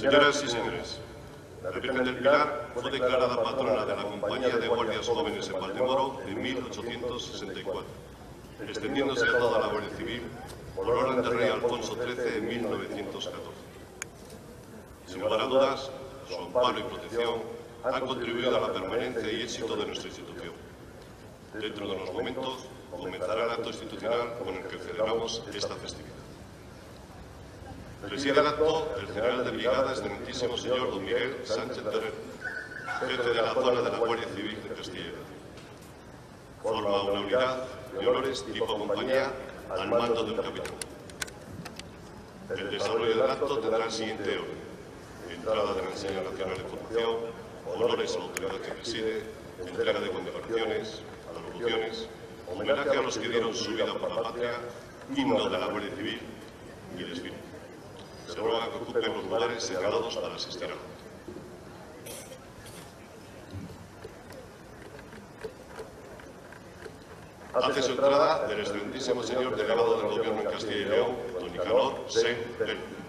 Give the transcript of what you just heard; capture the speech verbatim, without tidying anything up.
Señoras y señores, la Virgen del Pilar fue declarada patrona de la Compañía de Guardias Jóvenes en Valdemoro en mil ochocientos sesenta y cuatro, extendiéndose a toda la Guardia Civil por orden del rey Alfonso trece en mil novecientos catorce. Sin lugar a dudas, su amparo y protección han contribuido a la permanencia y éxito de nuestra institución. Dentro de unos momentos comenzará el acto institucional con el que celebramos esta festividad. Preside el acto el general de brigada, excelentísimo señor don Miguel Sánchez Terrero, jefe de la zona de la Guardia Civil de Castilla y León. Forma una unidad de honores tipo compañía al mando del capitán. El desarrollo del acto tendrá el siguiente orden: entrada de la enseñanza nacional de formación, honores a la autoridad que preside, entrega de condecoraciones, alocuciones, homenaje a los que dieron su vida por la patria, himno de la Guardia Civil y desfile. Se ruega que ocupen los lugares señalados para asistir al acto. Hace su entrada el excelentísimo señor delegado del Gobierno en Castilla y León, don Nicanor Sen.